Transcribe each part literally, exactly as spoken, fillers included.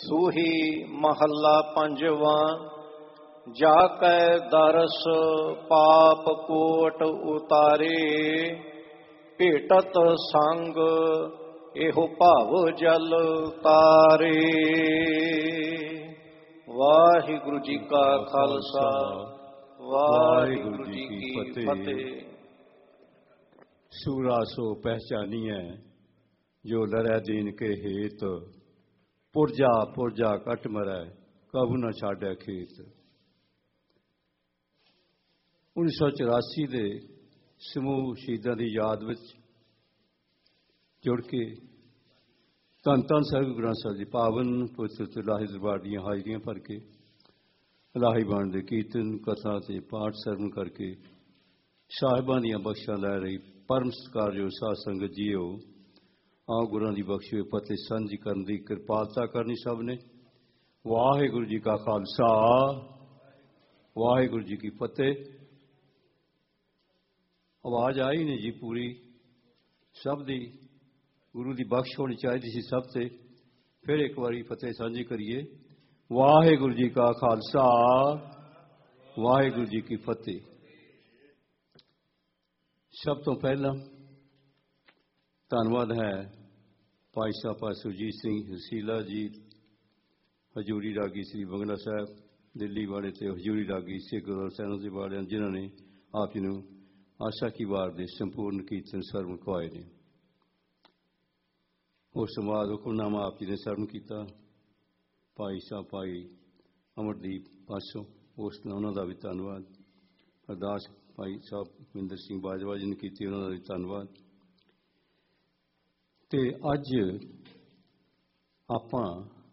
ਸੂਹੀ ਮਹੱਲਾ ਪੰਜਵਾਂ। ਜਾ ਕੈ ਦਰਸ ਪਾਪ ਕੋਟ ਉਤਾਰੇ, ਭੇਟਤ ਸੰਗ ਇਹੋ ਭਾਵ ਜਲ ਤਾਰੇ। ਵਾਹਿਗੁਰੂ ਜੀ ਕਾ ਖਾਲਸਾ, ਵਾਹਿਗੁਰੂ ਜੀ ਕੀ ਫਤਿਹ। ਸੂਰਾ ਸੋ ਪਹਿਚਾਨੀਐ ਜੋ ਲੜੈ ਦੀਨ ਕੇ ਹੇਤ, ਪੁਰਜਾ ਪੁਰਜਾ ਕੱਟ ਮਰੈ ਕਬੂ ਨਾ ਛਾੜੈ ਖੇਤ। ਉੱਨੀ ਸੌ ਚੁਰਾਸੀ ਦੇ ਸਮੂਹ ਸ਼ਹੀਦਾਂ ਦੀ ਯਾਦ ਵਿੱਚ ਜੁੜ ਕੇ ਧੰਨ ਧੰਨ ਸਾਹਿਬ ਗੁਰੂ ਗ੍ਰੰਥ ਸਾਹਿਬ ਦੀ ਪਾਵਨ ਪਵਿੱਤਰ ਇਲਾਹੀ ਦਰਬਾਰ ਦੀਆਂ ਹਾਜ਼ਰੀਆਂ ਭਰ ਕੇ ਇਲਾਹੀ ਬਾਣੀ ਦੇ ਕੀਰਤਨ ਕਥਾ ਤੇ ਪਾਠ ਸਰਵਣ ਕਰਕੇ ਸਾਹਿਬਾਂ ਦੀਆਂ ਬਖਸ਼ਾਂ ਲੈ ਰਹੀ ਪਰਮ ਸਤਿਕਾਰਯੋਗ ਸਾਧ ਸੰਗਤ ਜੀਓ, ਆਓ ਗੁਰਾਂ ਦੀ ਬਖਸ਼ੀ ਹੋਈ ਫਤਿਹ ਸਾਂਝੀ ਕਰਨ ਦੀ ਕਿਰਪਾਲਤਾ ਕਰਨੀ ਸਭ ਨੇ। ਵਾਹਿਗੁਰੂ ਜੀ ਕਾ ਖਾਲਸਾ, ਵਾਹਿਗੁਰੂ ਜੀ ਕੀ ਫਤਿਹ। ਆਵਾਜ਼ ਆਈ ਨਹੀਂ ਜੀ ਪੂਰੀ, ਸਭ ਦੀ ਗੁਰੂ ਦੀ ਬਖਸ਼ ਹੋਣੀ ਚਾਹੀਦੀ ਸੀ ਸਭ ਤੇ। ਫਿਰ ਇੱਕ ਵਾਰੀ ਫਤਿਹ ਸਾਂਝੀ ਕਰੀਏ। ਵਾਹਿਗੁਰੂ ਜੀ ਕਾ ਖਾਲਸਾ, ਵਾਹਿਗੁਰੂ ਜੀ ਕੀ ਫਤਿਹ। ਸਭ ਤੋਂ ਪਹਿਲਾਂ ਧੰਨਵਾਦ ਹੈ ਭਾਈ ਸਾਹਿਬ ਭਾਈ ਸੁਰਜੀਤ ਸਿੰਘ ਹਸੀਲਾ ਜੀ, ਹਜ਼ੂਰੀ ਰਾਗੀ ਸ੍ਰੀ ਬੰਗਲਾ ਸਾਹਿਬ ਦਿੱਲੀ ਵਾਲੇ, ਤੇ ਹਜ਼ੂਰੀ ਰਾਗੀ ਸਿੱਖ ਗੁਰਦੁਆਰਾ ਸਾਹਿਬ ਦੇ ਵਾਲਿਆਂ, ਜਿਨ੍ਹਾਂ ਨੇ ਆਪ ਜੀ ਨੂੰ ਆਸ਼ਾ ਕੀ ਵਾਰ ਦੇ ਸੰਪੂਰਨ ਕੀਰਤਨ ਸਰਵਣ ਕਰਵਾਏ ਨੇ। ਉਸ ਤੋਂ ਬਾਅਦ ਹੁਕਮਨਾਮਾ ਆਪ ਜੀ ਨੇ ਸਰਵਣ ਕੀਤਾ ਭਾਈ ਸਾਹਿਬ ਭਾਈ ਅਮਰਦੀਪ ਪਾਸੋਂ, ਉਸ ਨਾਲ ਉਹਨਾਂ ਦਾ ਵੀ ਧੰਨਵਾਦ। ਅਰਦਾਸ ਭਾਈ ਸਾਹਿਬ ਮਹਿੰਦਰ ਸਿੰਘ ਬਾਜਵਾ ਜੀ ਨੇ ਕੀਤੀ, ਉਹਨਾਂ ਦਾ ਵੀ ਧੰਨਵਾਦ। ਤੇ ਅੱਜ ਆਪਾਂ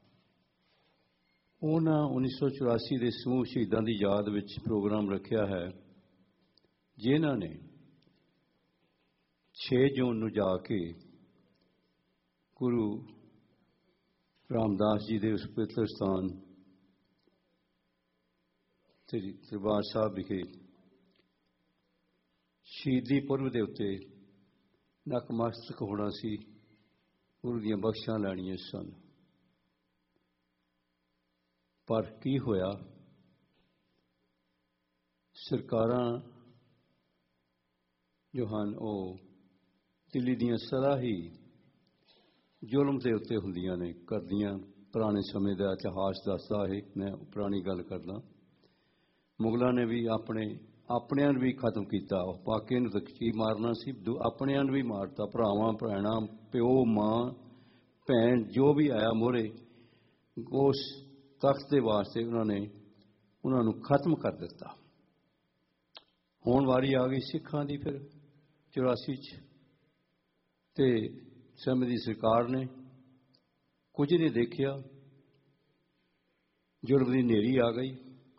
ਉਹਨਾਂ ਉੱਨੀ ਸੌ ਚੁਰਾਸੀ ਦੇ ਸਮੂਹ ਸ਼ਹੀਦਾਂ ਦੀ ਯਾਦ ਵਿੱਚ ਪ੍ਰੋਗਰਾਮ ਰੱਖਿਆ ਹੈ, ਜਿਨ੍ਹਾਂ ਨੇ ਛੇ ਜੂਨ ਨੂੰ ਜਾ ਕੇ ਗੁਰੂ ਰਾਮਦਾਸ ਜੀ ਦੇ ਉਸ ਪਵਿੱਤਰ ਸਥਾਨ ਸ੍ਰੀ ਦਰਬਾਰ ਸਾਹਿਬ ਵਿਖੇ ਸ਼ਹੀਦੀ ਪੁਰਬ ਦੇ ਉੱਤੇ ਨਤਮਸਤਕ ਹੋਣਾ ਸੀ, ਗੁਰੂ ਦੀਆਂ ਬਖਸ਼ਾਂ ਲੈਣੀਆਂ ਸਨ। ਪਰ ਕੀ ਹੋਇਆ, ਸਰਕਾਰਾਂ ਜੋ ਹਨ ਉਹ ਦਿੱਲੀ ਦੀਆਂ ਸਦਾ ਹੀ ਜ਼ੁਲਮ ਦੇ ਉੱਤੇ ਹੁੰਦੀਆਂ ਨੇ, ਕਰਦੀਆਂ। ਪੁਰਾਣੇ ਸਮੇਂ ਦਾ ਇਤਿਹਾਸ ਦੱਸਦਾ ਹੈ, ਮੈਂ ਪੁਰਾਣੀ ਗੱਲ ਕਰਦਾ। ਮੁਗਲਾਂ ਨੇ ਵੀ ਆਪਣੇ ਆਪਣਿਆਂ ਨੂੰ ਵੀ ਖਤਮ ਕੀਤਾ। ਬਾਕੀਆਂ ਨੂੰ ਤਾਂ ਕੀ ਮਾਰਨਾ ਸੀ, ਆਪਣਿਆਂ ਨੂੰ ਵੀ ਮਾਰਤਾ। ਭਰਾਵਾਂ ਭੈਣਾਂ, ਪਿਓ ਮਾਂ ਭੈਣ ਜੋ ਵੀ ਆਇਆ ਮੋਹਰੇ, ਉਸ ਤਖਤ ਦੇ ਵਾਸਤੇ ਉਹਨਾਂ ਨੇ ਉਹਨਾਂ ਨੂੰ ਖਤਮ ਕਰ ਦਿੱਤਾ। ਹੁਣ ਵਾਰੀ ਆ ਗਈ ਸਿੱਖਾਂ ਦੀ, ਫਿਰ ਚੁਰਾਸੀ 'ਚ, ਤੇ ਸਮੇਂ ਦੀ ਸਰਕਾਰ ਨੇ ਕੁਝ ਨਹੀਂ ਦੇਖਿਆ। ਜ਼ੁਲਮ ਦੀ ਹਨੇਰੀ ਆ ਗਈ,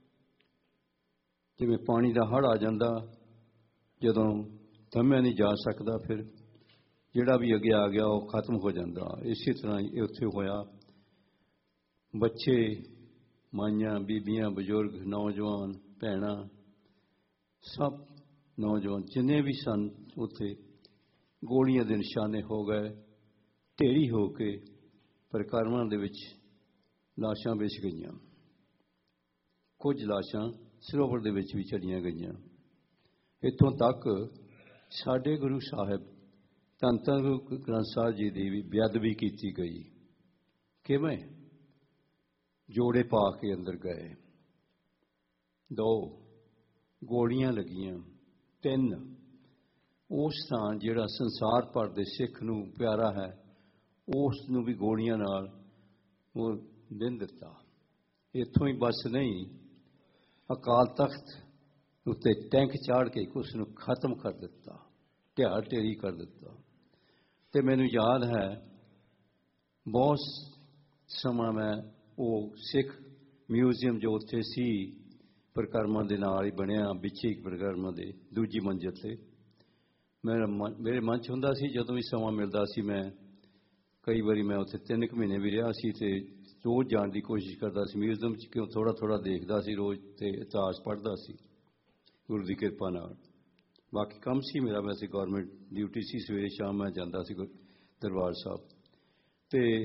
ਜਿਵੇਂ ਪਾਣੀ ਦਾ ਹੜ੍ਹ ਆ ਜਾਂਦਾ, ਜਦੋਂ ਥੰਮਿਆ ਨਹੀਂ ਜਾ ਸਕਦਾ, ਫਿਰ ਜਿਹੜਾ ਵੀ ਅੱਗੇ ਆ ਗਿਆ ਉਹ ਖਤਮ ਹੋ ਜਾਂਦਾ। ਇਸੇ ਤਰ੍ਹਾਂ ਹੀ ਉੱਥੇ ਹੋਇਆ। ਬੱਚੇ, ਮਾਈਆਂ, ਬੀਬੀਆਂ, ਬਜ਼ੁਰਗ, ਨੌਜਵਾਨ, ਭੈਣਾਂ, ਸਭ ਨੌਜਵਾਨ ਜਿੰਨੇ ਵੀ ਸਨ ਉੱਥੇ ਗੋਲੀਆਂ ਦੇ ਨਿਸ਼ਾਨੇ ਹੋ ਗਏ, ਢੇਰੀ ਹੋ ਕੇ ਪਰਿਕਰਮਾ ਦੇ ਵਿੱਚ ਲਾਸ਼ਾਂ ਵਿਛ ਗਈਆਂ। ਕੁਝ ਲਾਸ਼ਾਂ ਸਰੋਵਰ ਦੇ ਵਿੱਚ ਵੀ ਚੜੀਆਂ ਗਈਆਂ। ਇੱਥੋਂ ਤੱਕ ਸਾਡੇ ਗੁਰੂ ਸਾਹਿਬ ਧੰਨ ਧੰਨ ਗੁਰੂ ਗ੍ਰੰਥ ਸਾਹਿਬ ਜੀ ਦੀ ਵੀ ਬੇਅਦਬੀ ਕੀਤੀ ਗਈ। ਕਿਵੇਂ? ਜੋੜੇ ਪਾ ਕੇ ਅੰਦਰ ਗਏ, ਦੋ ਗੋਲੀਆਂ ਲੱਗੀਆਂ, ਤਿੰਨ ਉਸ ਸਥਾਨ ਜਿਹੜਾ ਸੰਸਾਰ ਭਰ ਦੇ ਸਿੱਖ ਨੂੰ ਪਿਆਰਾ ਹੈ, ਉਸ ਨੂੰ ਵੀ ਗੋਲੀਆਂ ਨਾਲ ਉਹ ਦਿਨ ਦਿੱਤਾ। ਇੱਥੋਂ ਹੀ ਬਸ ਨਹੀਂ, ਅਕਾਲ ਤਖਤ ਉੱਤੇ ਟੈਂਕ ਚਾੜ ਕੇ ਉਸ ਨੂੰ ਖਤਮ ਕਰ ਦਿੱਤਾ, ਢਿਆ ਢੇਰੀ ਕਰ ਦਿੱਤਾ। ਤੇ ਮੈਨੂੰ ਯਾਦ ਹੈ, ਬਹੁਤ ਸਮਾਂ ਮੈਂ ਉਹ ਸਿੱਖ ਮਿਊਜ਼ੀਅਮ ਜੋ ਉੱਥੇ ਸੀ ਪਰਿਕਰਮਾ ਦੇ ਨਾਲ ਹੀ ਬਣਿਆ, ਵਿੱਚੇ ਪਰਿਕਰਮਾ ਦੇ ਦੂਜੀ ਮੰਜ਼ਿਲ 'ਤੇ, ਮੇਰਾ ਮਨ ਮੇਰੇ ਮਨ 'ਚ ਹੁੰਦਾ ਸੀ, ਜਦੋਂ ਵੀ ਸਮਾਂ ਮਿਲਦਾ ਸੀ ਮੈਂ ਕਈ ਵਾਰੀ ਮੈਂ ਉੱਥੇ ਤਿੰਨ ਕੁ ਮਹੀਨੇ ਵੀ ਰਿਹਾ ਸੀ, ਅਤੇ ਰੋਜ਼ ਜਾਣ ਦੀ ਕੋਸ਼ਿਸ਼ ਕਰਦਾ ਸੀ ਮਿਊਜ਼ੀਅਮ 'ਚ, ਕਿਉਂ ਥੋੜ੍ਹਾ ਥੋੜ੍ਹਾ ਦੇਖਦਾ ਸੀ ਰੋਜ਼, ਅਤੇ ਇਤਿਹਾਸ ਪੜ੍ਹਦਾ ਸੀ ਗੁਰੂ ਦੀ ਕਿਰਪਾ ਨਾਲ। ਬਾਕੀ ਕੰਮ ਸੀ ਮੇਰਾ, ਵੈਸੇ ਗੌਰਮੈਂਟ ਡਿਊਟੀ ਸੀ, ਸਵੇਰੇ ਸ਼ਾਮ ਮੈਂ ਜਾਂਦਾ ਸੀ ਦਰਬਾਰ ਸਾਹਿਬ। ਅਤੇ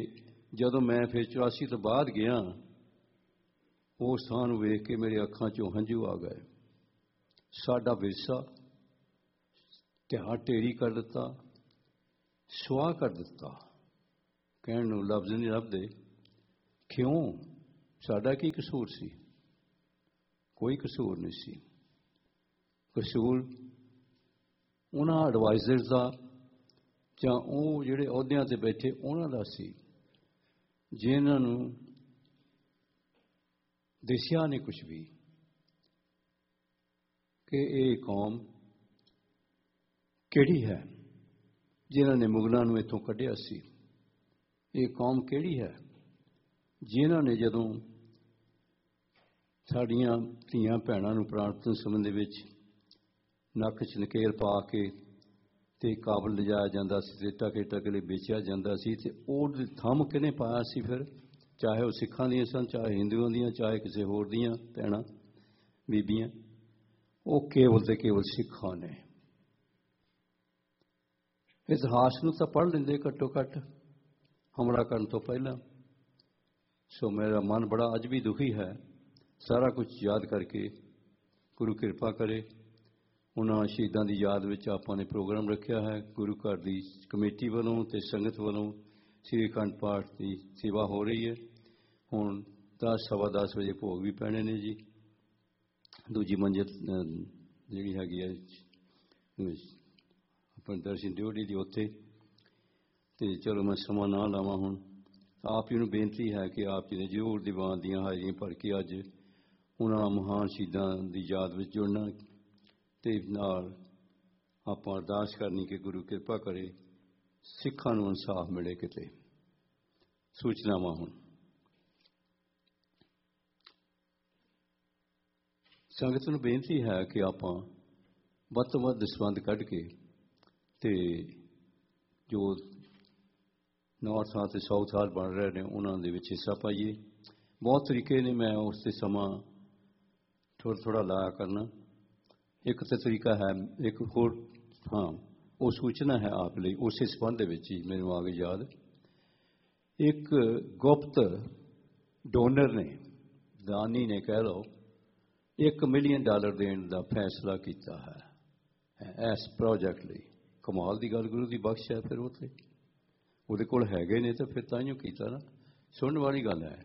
ਜਦੋਂ ਮੈਂ ਫਿਰ ਚੁਰਾਸੀ ਤੋਂ ਬਾਅਦ ਗਿਆ, ਉਸ ਥਾਂ ਨੂੰ ਵੇਖ ਕੇ ਮੇਰੇ ਅੱਖਾਂ 'ਚੋਂ ਹੰਝੂ ਆ ਗਏ। ਸਾਡਾ ਵਿਰਸਾ ਧਿਆਨ ਢੇਰੀ ਕਰ ਦਿੱਤਾ, ਸੁਆਹ ਕਰ ਦਿੱਤਾ। ਕਹਿਣ ਨੂੰ ਲਫ਼ਜ਼ ਨਹੀਂ ਲੱਭਦੇ। ਕਿਉਂ? ਸਾਡਾ ਕੀ ਕਸੂਰ ਸੀ? ਕੋਈ ਕਸੂਰ ਨਹੀਂ ਸੀ। ਕਸੂਰ ਉਹਨਾਂ ਐਡਵਾਈਜ਼ਰਸ ਦਾ ਜਾਂ ਉਹ ਜਿਹੜੇ ਅਹੁਦਿਆਂ 'ਤੇ ਬੈਠੇ ਉਹਨਾਂ ਦਾ ਸੀ, ਜਿਨ੍ਹਾਂ ਨੂੰ ਦਿਸਿਆ ਨਹੀਂ ਕੁਛ ਵੀ ਕਿ ਇਹ ਕੌਮ ਕਿਹੜੀ ਹੈ ਜਿਨ੍ਹਾਂ ਨੇ ਮੁਗਲਾਂ ਨੂੰ ਇੱਥੋਂ ਕੱਢਿਆ ਸੀ। ਇਹ ਕੌਮ ਕਿਹੜੀ ਹੈ ਜਿਨ੍ਹਾਂ ਨੇ ਜਦੋਂ ਸਾਡੀਆਂ ਧੀਆਂ ਭੈਣਾਂ ਨੂੰ ਪ੍ਰਾਣਤਨ ਸਮੇਂ ਦੇ ਵਿੱਚ ਨੱਕ 'ਚ ਨਕੇਲ ਪਾ ਕੇ ਤੇ ਕਾਬਲ ਲਿਜਾਇਆ ਜਾਂਦਾ ਸੀ ਤੇ ਟਕੇ ਟਕੇ ਲਈ ਵੇਚਿਆ ਜਾਂਦਾ ਸੀ, ਤੇ ਉਹ ਥੰਮ ਕਿਹਨੇ ਪਾਇਆ ਸੀ ਫਿਰ? ਚਾਹੇ ਉਹ ਸਿੱਖਾਂ ਦੀਆਂ ਸਨ, ਚਾਹੇ ਹਿੰਦੂਆਂ ਦੀਆਂ, ਚਾਹੇ ਕਿਸੇ ਹੋਰ ਦੀਆਂ ਭੈਣਾਂ ਬੀਬੀਆਂ, ਉਹ ਕੇਵਲ ਤੇ ਕੇਵਲ ਸਿੱਖਾਂ ਨੇ। ਇਤਿਹਾਸ ਨੂੰ ਤਾਂ ਪੜ੍ਹ ਲੈਂਦੇ ਘੱਟੋ ਘੱਟ ਹਮਲਾ ਕਰਨ ਤੋਂ ਪਹਿਲਾਂ। ਸੋ ਮੇਰਾ ਮਨ ਬੜਾ ਅੱਜ ਵੀ ਦੁਖੀ ਹੈ ਸਾਰਾ ਕੁਝ ਯਾਦ ਕਰਕੇ। ਗੁਰੂ ਕਿਰਪਾ ਕਰੇ। ਉਹਨਾਂ ਸ਼ਹੀਦਾਂ ਦੀ ਯਾਦ ਵਿੱਚ ਆਪਾਂ ਨੇ ਪ੍ਰੋਗਰਾਮ ਰੱਖਿਆ ਹੈ। ਗੁਰੂ ਘਰ ਦੀ ਕਮੇਟੀ ਵੱਲੋਂ ਅਤੇ ਸੰਗਤ ਵੱਲੋਂ ਸ੍ਰੀ ਅਖੰਡ ਪਾਠ ਦੀ ਸੇਵਾ ਹੋ ਰਹੀ ਹੈ। ਹੁਣ ਦਸ ਸਵਾ ਦਸ ਵਜੇ ਭੋਗ ਵੀ ਪੈਣੇ ਨੇ ਜੀ। ਦੂਜੀ ਮੰਜ਼ਿਲ ਜਿਹੜੀ ਹੈਗੀ ਹੈ ਆਪਣੇ ਦਰਸ਼ਨ ਡਿਊਟੀ ਦੀ, ਉੱਥੇ। ਅਤੇ ਚਲੋ ਮੈਂ ਸਮਾਂ ਨਾ ਲਾਵਾਂ। ਹੁਣ ਆਪ ਜੀ ਨੂੰ ਬੇਨਤੀ ਹੈ ਕਿ ਆਪ ਜੀ ਨੇ ਜ਼ਰੂਰ ਦੀਵਾਨ ਦੀਆਂ ਹਾਜ਼ਰੀਆਂ ਭਰ ਕੇ ਅੱਜ ਉਹਨਾਂ ਮਹਾਨ ਸ਼ਹੀਦਾਂ ਦੀ ਯਾਦ ਵਿੱਚ ਜੁੜਨਾ, ਅਤੇ ਨਾਲ ਆਪਾਂ ਅਰਦਾਸ ਕਰਨੀ ਕਿ ਗੁਰੂ ਕਿਰਪਾ ਕਰੇ ਸਿੱਖਾਂ ਨੂੰ ਇਨਸਾਫ ਮਿਲੇ। ਕਿਤੇ ਸੂਚਨਾਵਾਂ ਹੁਣ ਸੰਗਤ ਨੂੰ ਬੇਨਤੀ ਹੈ ਕਿ ਆਪਾਂ ਵੱਧ ਤੋਂ ਵੱਧ ਦਸਵੰਧ ਕੱਢ ਕੇ ਅਤੇ ਜੋ ਨਾਰਥ ਹਾਲ ਅਤੇ ਸਾਊਥ ਹਾਲ ਬਣ ਰਹੇ ਨੇ ਉਹਨਾਂ ਦੇ ਵਿੱਚ ਹਿੱਸਾ ਪਾਈਏ। ਬਹੁਤ ਤਰੀਕੇ ਨੇ, ਮੈਂ ਉਸ 'ਤੇ ਸਮਾਂ ਥੋੜ੍ਹਾ ਥੋੜ੍ਹਾ ਲਾਇਆ ਕਰਨਾ। ਇੱਕ ਤਾਂ ਤਰੀਕਾ ਹੈ, ਇੱਕ ਹੋਰ ਹਾਂ ਉਹ ਸੂਚਨਾ ਹੈ ਆਪ ਲਈ ਉਸੇ ਸੰਬੰਧ ਦੇ ਵਿੱਚ ਹੀ ਮੈਨੂੰ ਆ ਗਈ ਯਾਦ। ਇੱਕ ਗੁਪਤ ਡੋਨਰ ਨੇ, ਦਾਨੀ ਨੇ ਕਹਿ ਲਓ, ਇੱਕ ਮਿਲੀਅਨ ਡਾਲਰ ਦੇਣ ਦਾ ਫੈਸਲਾ ਕੀਤਾ ਹੈ ਇਸ ਪ੍ਰੋਜੈਕਟ ਲਈ। ਕਮਾਲ ਦੀ ਗੱਲ, ਗੁਰੂ ਦੀ ਬਖਸ਼ ਹੈ। ਫਿਰ ਉਹ ਤੇ ਉਹਦੇ ਕੋਲ ਹੈਗੇ ਨੇ ਤਾਂ ਫਿਰ ਤਾਂਹੀਓ ਕੀਤਾ ਨਾ। ਸੁਣਨ ਵਾਲੀ ਗੱਲ ਹੈ।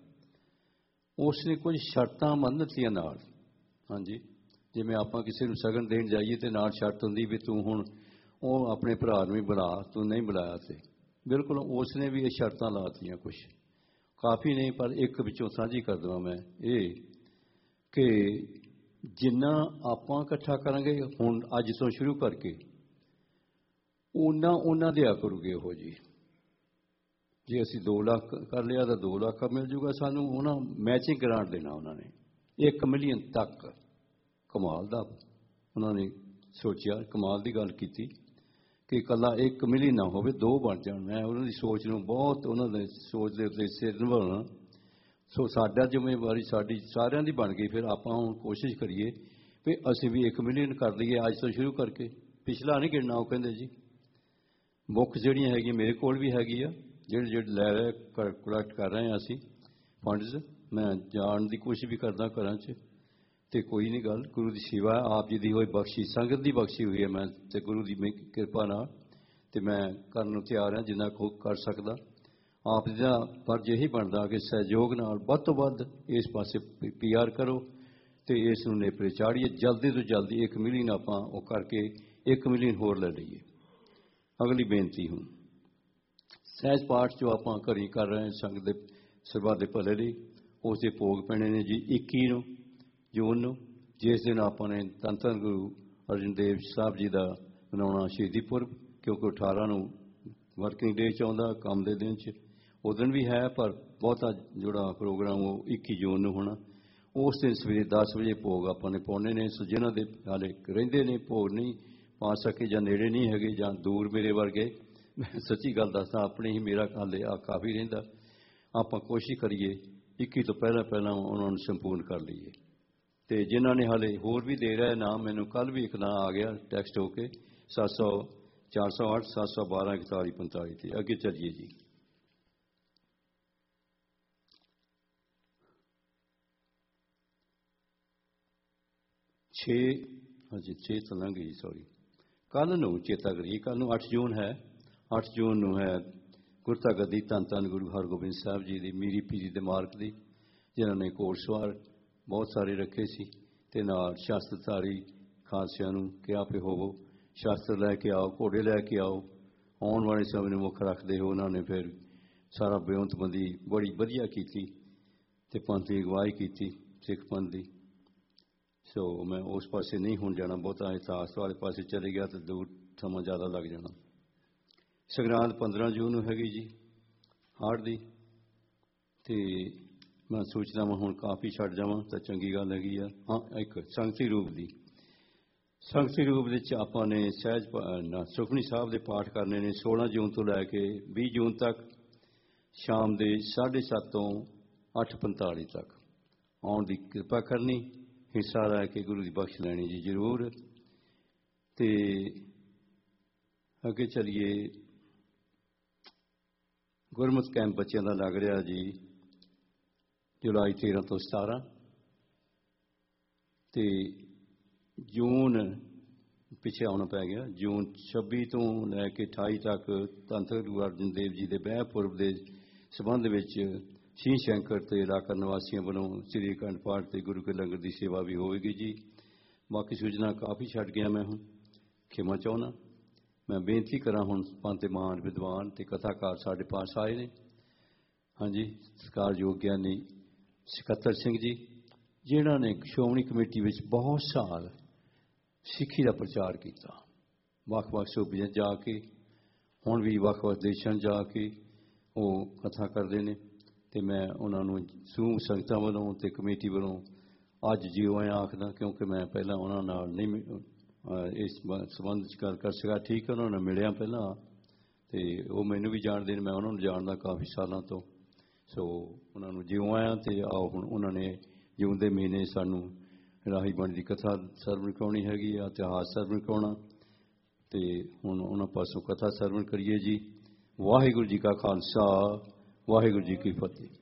ਉਸ ਨੇ ਕੁਝ ਸ਼ਰਤਾਂ ਮੰਨ ਦਿੱਤੀਆਂ ਨਾਲ। ਹਾਂਜੀ, ਜਿਵੇਂ ਆਪਾਂ ਕਿਸੇ ਨੂੰ ਸ਼ਗਨ ਦੇਣ ਜਾਈਏ ਤੇ ਨਾਲ ਸ਼ਰਤ ਹੁੰਦੀ ਵੀ ਤੂੰ ਹੁਣ ਉਹ ਆਪਣੇ ਭਰਾ ਨੂੰ ਵੀ ਬੁਲਾ, ਤੂੰ ਨਹੀਂ ਬੁਲਾਇਆ। ਤੇ ਬਿਲਕੁਲ ਉਸ ਨੇ ਵੀ ਇਹ ਸ਼ਰਤਾਂ ਲਾ ਦਿੱਤੀਆਂ। ਕੁਛ ਕਾਫੀ ਨਹੀਂ, ਪਰ ਇੱਕ ਵਿੱਚੋਂ ਸਾਂਝੀ ਕਰ ਦੇਵਾਂ ਮੈਂ ਇਹ ਕਿ ਜਿੰਨਾ ਆਪਾਂ ਇਕੱਠਾ ਕਰਾਂਗੇ ਹੁਣ ਅੱਜ ਤੋਂ ਸ਼ੁਰੂ ਕਰਕੇ, ਉਹਨਾਂ ਉਹਨਾਂ ਦਿਆ ਕਰੂਗੇ ਉਹ ਜੀ। ਜੇ ਅਸੀਂ ਦੋ ਲੱਖ ਕਰ ਲਿਆ ਤਾਂ ਦੋ ਲੱਖ ਮਿਲ ਜੂਗਾ ਸਾਨੂੰ। ਉਹਨਾਂ ਮੈਚਿੰਗ ਗ੍ਰਾਂਟ ਦੇਣਾ ਉਹਨਾਂ ਨੇ ਇੱਕ ਮਿਲੀਅਨ ਤੱਕ। ਕਮਾਲ ਦਾ ਉਹਨਾਂ ਨੇ ਸੋਚਿਆ, ਕਮਾਲ ਦੀ ਗੱਲ ਕੀਤੀ ਕਿ ਇਕੱਲਾ ਇੱਕ ਮਿਲੀਅਨ ਨਾ ਹੋਵੇ, ਦੋ ਬਣ ਜਾਣ। ਮੈਂ ਉਹਨਾਂ ਦੀ ਸੋਚ ਨੂੰ ਬਹੁਤ, ਉਹਨਾਂ ਦੇ ਸੋਚ ਦੇ ਉੱਤੇ ਸਿਰ ਨਿਭਾਉਣਾ। ਸੋ ਸਾਡਾ ਜ਼ਿੰਮੇਵਾਰੀ ਸਾਡੀ ਸਾਰਿਆਂ ਦੀ ਬਣ ਗਈ। ਫਿਰ ਆਪਾਂ ਹੁਣ ਕੋਸ਼ਿਸ਼ ਕਰੀਏ ਵੀ ਅਸੀਂ ਵੀ ਇੱਕ ਮਿਲੀਅਨ ਕਰ ਲਈਏ ਅੱਜ ਤੋਂ ਸ਼ੁਰੂ ਕਰਕੇ। ਪਿਛਲਾ ਨਹੀਂ ਗਿਣਨਾ। ਉਹ ਕਹਿੰਦੇ ਜੀ ਬੁੱਕ ਜਿਹੜੀਆਂ ਹੈਗੀਆਂ ਮੇਰੇ ਕੋਲ ਵੀ ਹੈਗੀ ਆ, ਜਿਹੜੇ ਜਿਹੜੇ ਲੈ ਰਹੇ ਕਲੈਕਟ ਕਰ ਰਹੇ ਹਾਂ ਅਸੀਂ ਫੰਡਸ। ਮੈਂ ਜਾਣ ਦੀ ਕੋਸ਼ਿਸ਼ ਵੀ ਕਰਦਾ ਘਰਾਂ 'ਚ, ਅਤੇ ਕੋਈ ਨਹੀਂ ਗੱਲ, ਗੁਰੂ ਦੀ ਸੇਵਾ ਆਪ ਜੀ ਦੀ ਹੋਈ ਬਖਸ਼ੀ, ਸੰਗਤ ਦੀ ਬਖਸ਼ੀ ਹੋਈ ਹੈ। ਮੈਂ ਅਤੇ ਗੁਰੂ ਦੀ ਕਿਰਪਾ ਨਾਲ ਅਤੇ ਮੈਂ ਕਰਨ ਨੂੰ ਤਿਆਰ ਹਾਂ ਜਿੰਨਾ ਕੁ ਕਰ ਸਕਦਾ। ਆਪ ਜੀ ਦਾ ਫਰਜ਼ ਇਹੀ ਬਣਦਾ ਕਿ ਸਹਿਯੋਗ ਨਾਲ ਵੱਧ ਤੋਂ ਵੱਧ ਇਸ ਪਾਸੇ ਪੀ ਆਰ ਕਰੋ ਅਤੇ ਇਸ ਨੂੰ ਨੇਪਰੇ ਚਾੜੀਏ। ਜਲਦੀ ਤੋਂ ਜਲਦੀ ਇੱਕ ਮਿਲੀਅਨ ਆਪਾਂ ਉਹ ਕਰਕੇ ਇੱਕ ਮਿਲੀਅਨ ਹੋਰ ਲੈ ਲਈਏ। ਅਗਲੀ ਬੇਨਤੀ ਹੁਣ ਸਹਿਜ ਪਾਠ ਜੋ ਆਪਾਂ ਘਰੀ ਕਰ ਰਹੇ ਹਾਂ ਸੰਗਤ ਦੇ ਸਰਬੱਤ ਦੇ ਭਲੇ ਲਈ, ਉਸ ਦੇ ਭੋਗ ਪੈਣੇ ਨੇ ਜੀ ਇੱਕੀ ਨੂੰ ਜੂਨ ਨੂੰ, ਜਿਸ ਦਿਨ ਆਪਾਂ ਨੇ ਧੰਨ ਧੰਨ ਗੁਰੂ ਅਰਜਨ ਦੇਵ ਸਾਹਿਬ ਜੀ ਦਾ ਮਨਾਉਣਾ ਸ਼ਹੀਦੀ ਪੁਰਬ। ਕਿਉਂਕਿ ਅਠਾਰਾਂ ਨੂੰ ਵਰਕਿੰਗ ਡੇ 'ਚ ਆਉਂਦਾ, ਕੰਮ ਦੇ ਦਿਨ 'ਚ ਉਹ ਦਿਨ ਵੀ ਹੈ, ਪਰ ਬਹੁਤਾ ਜਿਹੜਾ ਪ੍ਰੋਗਰਾਮ ਉਹ ਇੱਕੀ ਜੂਨ ਨੂੰ ਹੋਣਾ। ਉਸ ਦਿਨ ਸਵੇਰੇ ਦਸ ਵਜੇ ਭੋਗ ਆਪਾਂ ਨੇ ਪਾਉਣੇ ਨੇ। ਸੋ ਜਿਨ੍ਹਾਂ ਦੇ ਹਾਲੇ ਰਹਿੰਦੇ ਨੇ ਭੋਗ ਨਹੀਂ ਪਾ ਸਕੇ ਜਾਂ ਨੇੜੇ ਨਹੀਂ ਹੈਗੇ ਜਾਂ ਦੂਰ ਮੇਰੇ ਵਰਗੇ, ਮੈਂ ਸੱਚੀ ਗੱਲ ਦੱਸਦਾ ਆਪਣੇ ਹੀ ਮੇਰਾ ਹਾਲੇ ਆ ਕਾਫੀ ਰਹਿੰਦਾ। ਆਪਾਂ ਕੋਸ਼ਿਸ਼ ਕਰੀਏ ਇੱਕੀ ਤੋਂ ਪਹਿਲਾਂ ਪਹਿਲਾਂ ਉਹਨਾਂ ਨੂੰ ਸੰਪੂਰਨ ਕਰ ਲਈਏ। ਅਤੇ ਜਿਨ੍ਹਾਂ ਨੇ ਹਾਲੇ ਹੋਰ ਵੀ ਦੇ ਰਿਹਾ ਨਾਮ, ਮੈਨੂੰ ਕੱਲ੍ਹ ਵੀ ਇੱਕ ਨਾਂ ਆ ਗਿਆ ਟੈਕਸਟ ਹੋ ਕੇ ਸੱਤ ਸੌ ਚਾਰ ਸੌ ਅੱਠ ਸੱਤ ਸੌ ਬਾਰਾਂ ਇਕਤਾਲੀ ਪੰਤਾਲੀ 'ਤੇ। ਅੱਗੇ ਚੱਲੀਏ ਜੀ। ਛੇ ਹਾਂਜੀ ਛੇ ਤਾਂ ਲੰਘ ਗਈ ਸੌਰੀ ਕੱਲ੍ਹ ਨੂੰ ਚੇਤਾ ਕਰੀਏ ਕੱਲ੍ਹ ਨੂੰ ਅੱਠ ਜੂਨ ਹੈ। ਅੱਠ ਜੂਨ ਨੂੰ ਹੈ ਗੁਰਤਾ ਗੱਦੀ ਧੰਨ ਧੰਨ ਗੁਰੂ ਹਰਗੋਬਿੰਦ ਸਾਹਿਬ ਜੀ ਦੀ ਮੀਰੀ ਪੀਰੀ ਦੇ ਮਾਰਗ ਦੀ, ਜਿਨ੍ਹਾਂ ਨੇ ਘੋੜਸਵਾਰ ਬਹੁਤ ਸਾਰੇ ਰੱਖੇ ਸੀ ਅਤੇ ਨਾਲ ਸ਼ਾਸਤਰਧਾਰੀ ਖਾਲਸਿਆਂ ਨੂੰ ਕਿਹਾ ਵੀ ਹੋਵੋ, ਸ਼ਾਸਤਰ ਲੈ ਕੇ ਆਓ, ਘੋੜੇ ਲੈ ਕੇ ਆਓ। ਆਉਣ ਵਾਲੇ ਸਮੇਂ ਨੂੰ ਮੁੱਖ ਰੱਖਦੇ ਹੋ ਉਹਨਾਂ ਨੇ ਫਿਰ ਸਾਰਾ ਬਿਉਂਤਬੰਦੀ ਬੜੀ ਵਧੀਆ ਕੀਤੀ ਅਤੇ ਪੰਥ ਦੀ ਅਗਵਾਈ ਕੀਤੀ ਸਿੱਖ ਪੰਥ ਦੀ। ਸੋ ਮੈਂ ਉਸ ਪਾਸੇ ਨਹੀਂ ਹੁਣ ਜਾਣਾ, ਬਹੁਤਾ ਇਤਿਹਾਸ ਵਾਲੇ ਪਾਸੇ ਚਲੇ ਗਿਆ ਤਾਂ ਦੂਰ ਸਮਾਂ ਜ਼ਿਆਦਾ ਲੱਗ ਜਾਣਾ। ਸੰਗਰਾਂਦ ਪੰਦਰਾਂ ਜੂਨ ਨੂੰ ਹੈਗੀ ਜੀ ਹਾੜ ਦੀ, ਅਤੇ ਮੈਂ ਸੋਚਦਾ ਵਾਂ ਹੁਣ ਕਾਫੀ ਛੱਡ ਜਾਵਾਂ ਤਾਂ ਚੰਗੀ ਗੱਲ ਹੈਗੀ ਆ। ਹਾਂ, ਇੱਕ ਸੰਗਤੀ ਰੂਪ ਦੀ ਸੰਗਤੀ ਰੂਪ ਵਿੱਚ ਆਪਾਂ ਨੇ ਸਹਿਜ ਸੁਖਮਨੀ ਸਾਹਿਬ ਦੇ ਪਾਠ ਕਰਨੇ ਨੇ ਸੋਲਾਂ ਜੂਨ ਤੋਂ ਲੈ ਕੇ ਵੀਹ ਜੂਨ ਤੱਕ, ਸ਼ਾਮ ਦੇ ਸਾਢੇ ਸੱਤ ਤੋਂ ਅੱਠ ਪੰਤਾਲੀ ਤੱਕ ਆਉਣ ਦੀ ਕਿਰਪਾ ਕਰਨੀ, ਹਿੱਸਾ ਲੈ ਕੇ ਗੁਰੂ ਦੀ ਬਖਸ਼ ਲੈਣੀ ਜੀ ਜ਼ਰੂਰ। ਅਤੇ ਅੱਗੇ ਚੱਲੀਏ, ਗੁਰਮਤਿ ਕੈਂਪ ਬੱਚਿਆਂ ਦਾ ਲੱਗ ਰਿਹਾ ਜੀ ਜੁਲਾਈ ਤੇਰ੍ਹਾਂ ਤੋਂ ਸਤਾਰਾਂ, ਅਤੇ ਜੂਨ ਪਿੱਛੇ ਆਉਣਾ ਪੈ ਗਿਆ, ਜੂਨ ਛੱਬੀ ਤੋਂ ਲੈ ਕੇ ਅਠਾਈ ਤੱਕ ਧੰਨ ਧੰਨ ਗੁਰੂ ਅਰਜਨ ਦੇਵ ਜੀ ਦੇ ਬਹਿ ਪੁਰਬ ਦੇ ਸੰਬੰਧ ਵਿੱਚ ਸ਼ੀਂਹ ਸ਼ੰਕਰ ਅਤੇ ਇਲਾਕਾ ਨਿਵਾਸੀਆਂ ਵੱਲੋਂ ਸ੍ਰੀ ਅਖੰਡ ਪਾਠ ਅਤੇ ਗੁਰੂ ਕੇ ਲੰਗਰ ਦੀ ਸੇਵਾ ਵੀ ਹੋਵੇਗੀ ਜੀ। ਬਾਕੀ ਸੂਚਨਾ ਕਾਫੀ ਛੱਡ ਗਿਆ, ਮੈਂ ਹੁਣ ਖਿਮਾ ਚਾਹੁੰਦਾ। ਮੈਂ ਬੇਨਤੀ ਕਰਾਂ ਹੁਣ ਪੰਥ ਦੇ ਮਹਾਨ ਵਿਦਵਾਨ ਅਤੇ ਕਥਾਕਾਰ ਸਾਡੇ ਪਾਸ ਆਏ ਨੇ। ਹਾਂਜੀ, ਸਤਿਕਾਰਯੋਗ ਗਿਆਨੀ ਸਕੱਤਰ ਸਿੰਘ ਜੀ, ਜਿਨ੍ਹਾਂ ਨੇ ਸ਼੍ਰੋਮਣੀ ਕਮੇਟੀ ਵਿੱਚ ਬਹੁਤ ਸਾਲ ਸਿੱਖੀ ਦਾ ਪ੍ਰਚਾਰ ਕੀਤਾ, ਵੱਖ-ਵੱਖ ਸੂਬਿਆਂ ਜਾ ਕੇ, ਹੁਣ ਵੀ ਵੱਖ-ਵੱਖ ਦੇਸ਼ਾਂ ਜਾ ਕੇ ਉਹ ਕਥਾ ਕਰਦੇ ਨੇ, ਅਤੇ ਮੈਂ ਉਹਨਾਂ ਨੂੰ ਸਮੂਹ ਸੰਗਤਾਂ ਵੱਲੋਂ ਅਤੇ ਕਮੇਟੀ ਵੱਲੋਂ ਅੱਜ ਜਿਉਂ ਆਇਆ ਆਖਦਾ, ਕਿਉਂਕਿ ਮੈਂ ਪਹਿਲਾਂ ਉਹਨਾਂ ਨਾਲ ਨਹੀਂ ਇਸ ਸੰਬੰਧ 'ਚ ਗੱਲ ਕਰ ਸਕਿਆ। ਠੀਕ ਹੈ, ਉਹਨਾਂ ਨਾਲ ਮਿਲਿਆ ਪਹਿਲਾਂ ਅਤੇ ਉਹ ਮੈਨੂੰ ਵੀ ਜਾਣਦੇ ਨੇ, ਮੈਂ ਉਹਨਾਂ ਨੂੰ ਜਾਣਦਾ ਕਾਫੀ ਸਾਲਾਂ ਤੋਂ। ਸੋ ਉਹਨਾਂ ਨੂੰ ਜਿਉਂ ਆਇਆ, ਅਤੇ ਆਓ ਹੁਣ ਉਹਨਾਂ ਨੇ ਜਿਉਂਦੇ ਮਹੀਨੇ ਸਾਨੂੰ ਰਾਹੀ ਬਾਣੀ ਦੀ ਕਥਾ ਸਰਵਣ ਕਰਾਉਣੀ ਹੈਗੀ ਆ, ਇਤਿਹਾਸ ਸਰਵਣ ਕਰਾਉਣਾ, ਅਤੇ ਹੁਣ ਉਹਨਾਂ ਪਾਸੋਂ ਕਥਾ ਸਰਵਣ ਕਰੀਏ ਜੀ। ਵਾਹਿਗੁਰੂ ਜੀ ਕਾ ਖਾਲਸਾ, ਵਾਹਿਗੁਰੂ ਜੀ ਕੀ ਫਤਿਹ।